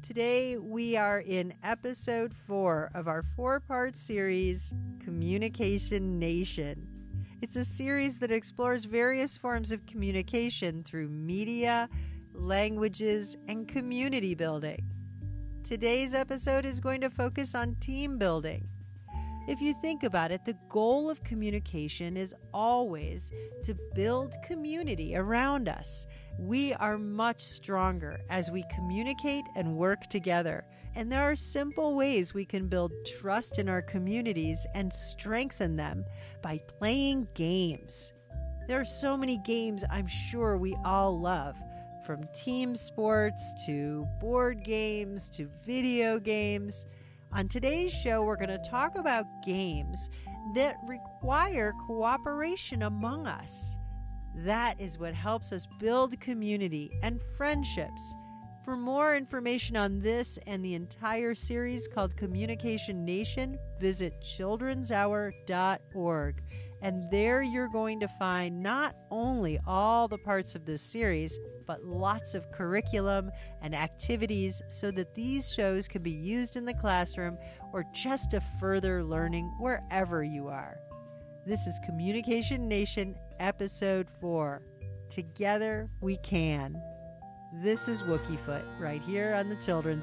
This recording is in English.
Today, we are in episode 4 of our 4-part series, Communication Nation. It's a series that explores various forms of communication through media, languages, and community building. Today's episode is going to focus on team building. If you think about it, the goal of communication is always to build community around us. We are much stronger as we communicate and work together. And there are simple ways we can build trust in our communities and strengthen them by playing games. There are so many games I'm sure we all love, from team sports to board games to video games. On today's show, we're going to talk about games that require cooperation among us. That is what helps us build community and friendships. For more information on this and the entire series called Communication Nation, visit childrenshour.org. And there you're going to find not only all the parts of this series, but lots of curriculum and activities so that these shows can be used in the classroom or just to further learning wherever you are. This is Communication Nation, Episode 4. Together we can. This is Wookiefoot right here on the Children's